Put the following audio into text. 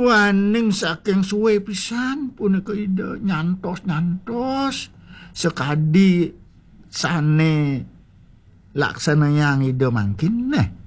Waning saking suwe pisan punika ida nyantos sekadi sane laksana yang ida mangkin